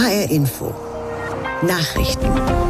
HR Info. Nachrichten.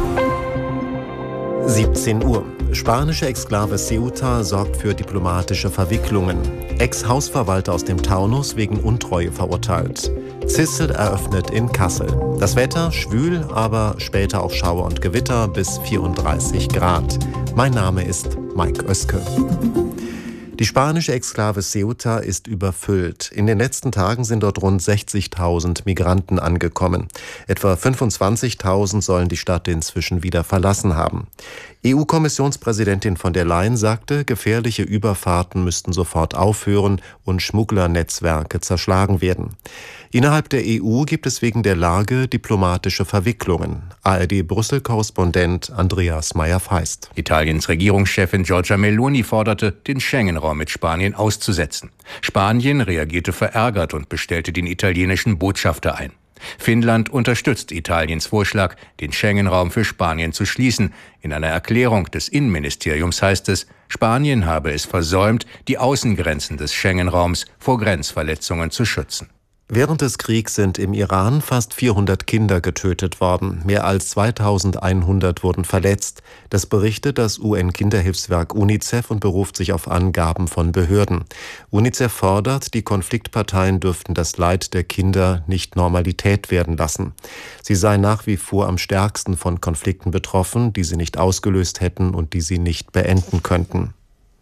17 Uhr. Spanische Exklave Ceuta sorgt für diplomatische Verwicklungen. Ex-Hausverwalter aus dem Taunus wegen Untreue verurteilt. CISL eröffnet in Kassel. Das Wetter schwül, aber später auch Schauer und Gewitter bis 34 Grad. Mein Name ist Mike Oeske. Die spanische Exklave Ceuta ist überfüllt. In den letzten Tagen sind dort rund 60.000 Migranten angekommen. Etwa 25.000 sollen die Stadt inzwischen wieder verlassen haben. EU-Kommissionspräsidentin von der Leyen sagte, gefährliche Überfahrten müssten sofort aufhören und Schmugglernetzwerke zerschlagen werden. Innerhalb der EU gibt es wegen der Lage diplomatische Verwicklungen. ARD-Brüssel-Korrespondent Andreas Meyer-Feist. Italiens Regierungschefin Giorgia Meloni forderte, den Schengen-Raum mit Spanien auszusetzen. Spanien reagierte verärgert und bestellte den italienischen Botschafter ein. Finnland unterstützt Italiens Vorschlag, den Schengen-Raum für Spanien zu schließen. In einer Erklärung des Innenministeriums heißt es, Spanien habe es versäumt, die Außengrenzen des Schengen-Raums vor Grenzverletzungen zu schützen. Während des Kriegs sind im Iran fast 400 Kinder getötet worden. Mehr als 2100 wurden verletzt. Das berichtet das UN-Kinderhilfswerk UNICEF und beruft sich auf Angaben von Behörden. UNICEF fordert, die Konfliktparteien dürften das Leid der Kinder nicht Normalität werden lassen. Sie seien nach wie vor am stärksten von Konflikten betroffen, die sie nicht ausgelöst hätten und die sie nicht beenden könnten.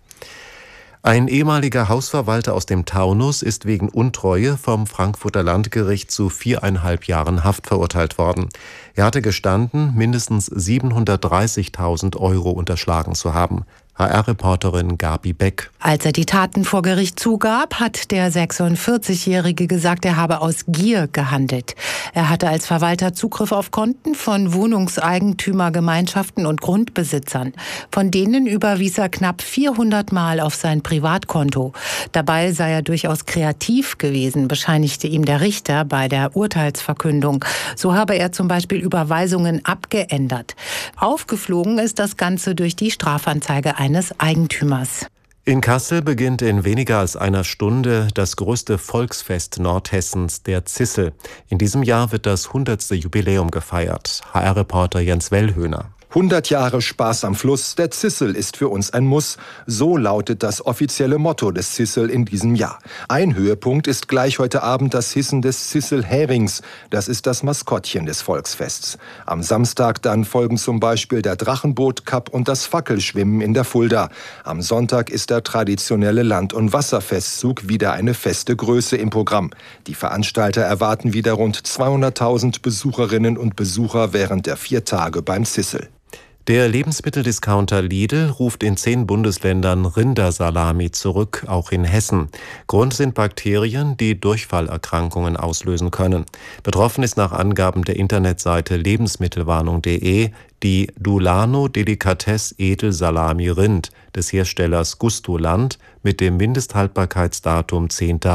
Ein ehemaliger Hausverwalter aus dem Taunus ist wegen Untreue vom Frankfurter Landgericht zu 4,5 Jahren Haft verurteilt worden. Er hatte gestanden, mindestens 730.000 € unterschlagen zu haben. HR-Reporterin Gabi Beck. Als er die Taten vor Gericht zugab, hat der 46-Jährige gesagt, er habe aus Gier gehandelt. Er hatte als Verwalter Zugriff auf Konten von Wohnungseigentümergemeinschaften und Grundbesitzern. Von denen überwies er knapp 400 Mal auf sein Privatkonto. Dabei sei er durchaus kreativ gewesen, bescheinigte ihm der Richter bei der Urteilsverkündung. So habe er zum Beispiel Überweisungen abgeändert. Aufgeflogen ist das Ganze durch die Strafanzeige eines Eigentümers. In Kassel beginnt in weniger als einer Stunde das größte Volksfest Nordhessens, der CISL. In diesem Jahr wird das 100. Jubiläum gefeiert. HR-Reporter Jens Wellhöhner. 100 Jahre Spaß am Fluss, der CISL ist für uns ein Muss. So lautet das offizielle Motto des CISL in diesem Jahr. Ein Höhepunkt ist gleich heute Abend das Hissen des CISL-Herings. Das ist das Maskottchen des Volksfests. Am Samstag dann folgen zum Beispiel der Drachenboot-Cup und das Fackelschwimmen in der Fulda. Am Sonntag ist der traditionelle Land- und Wasserfestzug wieder eine feste Größe im Programm. Die Veranstalter erwarten wieder rund 200.000 Besucherinnen und Besucher während der 4 Tage beim CISL. Der Lebensmitteldiscounter Lidl ruft in 10 Bundesländern Rindersalami zurück, auch in Hessen. Grund sind Bakterien, die Durchfallerkrankungen auslösen können. Betroffen ist nach Angaben der Internetseite lebensmittelwarnung.de die Dulano Delikatesse Edelsalami Rind des Herstellers Gustoland mit dem Mindesthaltbarkeitsdatum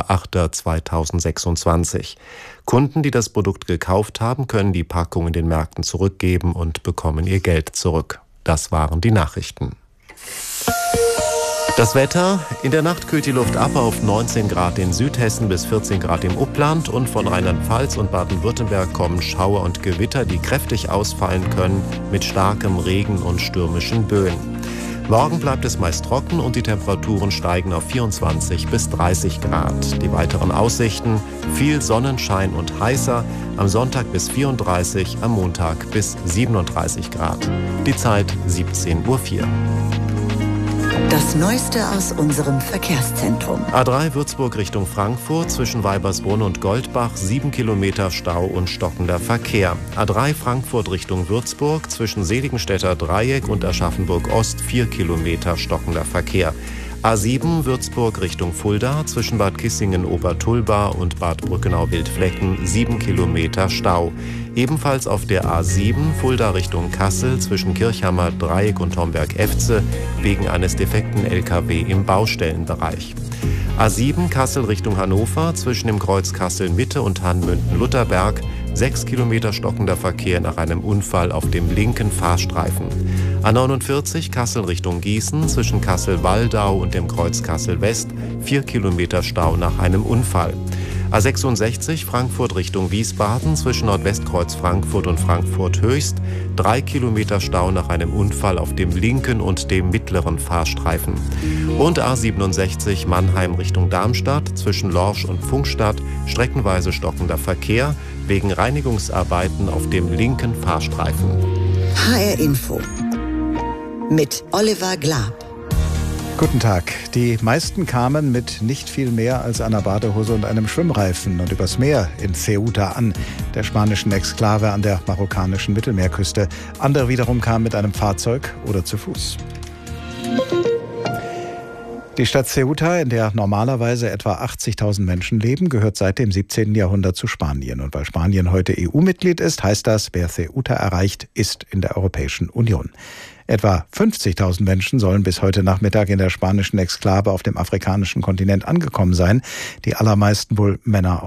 10.08.2026. Kunden, die das Produkt gekauft haben, können die Packung in den Märkten zurückgeben und bekommen ihr Geld zurück. Das waren die Nachrichten. Das Wetter: In der Nacht kühlt die Luft ab auf 19 Grad in Südhessen bis 14 Grad im Upland und von Rheinland-Pfalz und Baden-Württemberg kommen Schauer und Gewitter, die kräftig ausfallen können mit starkem Regen und stürmischen Böen. Morgen bleibt es meist trocken und die Temperaturen steigen auf 24 bis 30 Grad. Die weiteren Aussichten: viel Sonnenschein und heißer, am Sonntag bis 34, am Montag bis 37 Grad. Die Zeit 17:04 Uhr. Das Neueste aus unserem Verkehrszentrum. A3 Würzburg Richtung Frankfurt, zwischen Weibersbrunn und Goldbach, 7 Kilometer Stau und stockender Verkehr. A3 Frankfurt Richtung Würzburg, zwischen Seligenstädter Dreieck und Aschaffenburg Ost, 4 Kilometer stockender Verkehr. A7 Würzburg Richtung Fulda, zwischen Bad Kissingen-Obertulba und Bad Brückenau-Wildflecken, 7 Kilometer Stau. Ebenfalls auf der A7 Fulda Richtung Kassel, zwischen Kirchhammer Dreieck und Homberg-Efze, wegen eines defekten LKW im Baustellenbereich. A7 Kassel Richtung Hannover, zwischen dem Kreuz Kassel-Mitte und Hanmünden-Lutherberg, 6 Kilometer stockender Verkehr nach einem Unfall auf dem linken Fahrstreifen. A49 Kassel Richtung Gießen, zwischen Kassel-Waldau und dem Kreuz Kassel-West, 4 Kilometer Stau nach einem Unfall. A66 Frankfurt Richtung Wiesbaden zwischen Nordwestkreuz Frankfurt und Frankfurt Höchst. 3 Kilometer Stau nach einem Unfall auf dem linken und dem mittleren Fahrstreifen. Und A67 Mannheim Richtung Darmstadt zwischen Lorsch und Pfungstadt. Streckenweise stockender Verkehr wegen Reinigungsarbeiten auf dem linken Fahrstreifen. HR Info mit Oliver Glab. Guten Tag. Die meisten kamen mit nicht viel mehr als einer Badehose und einem Schwimmreifen und übers Meer in Ceuta an, der spanischen Exklave an der marokkanischen Mittelmeerküste. Andere wiederum kamen mit einem Fahrzeug oder zu Fuß. Die Stadt Ceuta, in der normalerweise etwa 80.000 Menschen leben, gehört seit dem 17. Jahrhundert zu Spanien. Und weil Spanien heute EU-Mitglied ist, heißt das, wer Ceuta erreicht, ist in der Europäischen Union. Etwa 50.000 Menschen sollen bis heute Nachmittag in der spanischen Exklave auf dem afrikanischen Kontinent angekommen sein. Die allermeisten wohl Männer